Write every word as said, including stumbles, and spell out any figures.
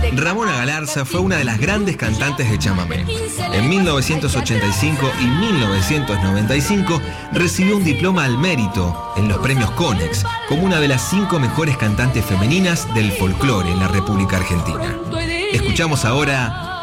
Ramona Galarza fue una de las grandes cantantes de chamamé. En mil novecientos ochenta y cinco y mil novecientos noventa y cinco recibió un diploma al mérito en los premios Conex como una de las cinco mejores cantantes femeninas del folclore en la República Argentina. Escuchamos ahora